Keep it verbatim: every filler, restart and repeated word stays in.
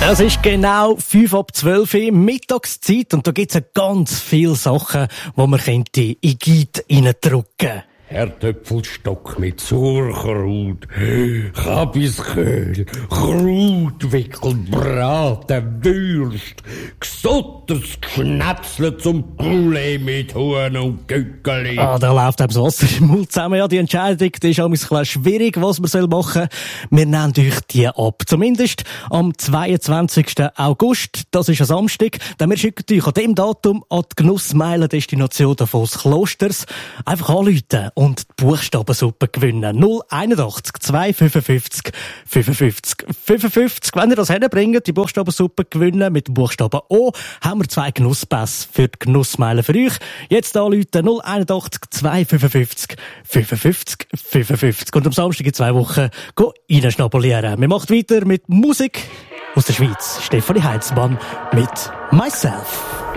Es ist genau fünf ab zwölf Uhr, Mittagszeit, und da gibt's ja ganz viele Sachen, die man könnte in Git reindrücken könnte. Herdöpfelstock mit Sauerkraut, Kabisköhl, Krautwickel, Braten, Würst, gesottetes Schnäpsle zum Poulet mit Huhn und Gückeli. Ah, da läuft einem das Wasser im Mund zusammen. Ja, die Entscheidung, die ist auch ein bisschen schwierig, was man machen soll. Wir nehmen euch die ab. Zumindest am zweiundzwanzigsten August, das ist ein Samstag. Denn wir schicken euch an dem Datum an die Genussmeilen-Destination Davos Klosters einfach anrufen und die Buchstabensuppe gewinnen. null einundachtzig zwei fünfundfünfzig fünfundfünfzig fünfundfünfzig. Wenn ihr das hinbringt, die Buchstabensuppe gewinnen mit dem Buchstaben O, haben wir zwei Genusspässe für die Genussmeilen für euch. Jetzt anrufen null einundachtzig zwei fünfundfünfzig fünfundfünfzig fünfundfünfzig. Und am Samstag in zwei Wochen gehen reinschnabulieren. Wir machen weiter mit Musik aus der Schweiz. Stefanie Heinzmann mit Myself.